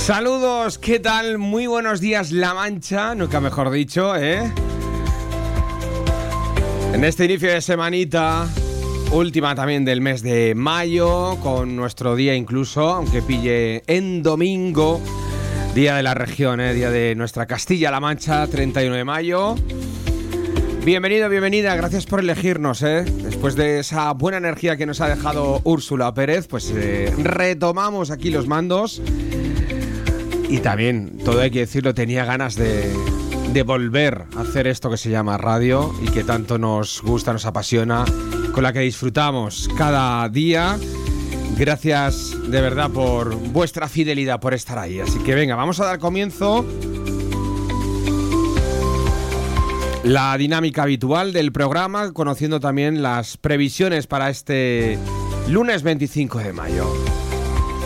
Saludos, ¿qué tal? Muy buenos días, La Mancha, nunca mejor dicho, ¿eh? En este inicio de semanita, última también del mes de mayo, con nuestro día incluso, aunque pille en domingo, día de la región, día de nuestra Castilla-La Mancha, 31 de mayo. Bienvenido, bienvenida, gracias por elegirnos, Después de esa buena energía que nos ha dejado Úrsula Pérez, pues retomamos aquí los mandos. Y también, todo hay que decirlo, tenía ganas de volver a hacer esto que se llama radio y que tanto nos gusta, nos apasiona, con la que disfrutamos cada día. Gracias de verdad por vuestra fidelidad, por estar ahí. Así que venga, vamos a dar comienzo. La dinámica habitual del programa, conociendo también las previsiones para este lunes 25 de mayo.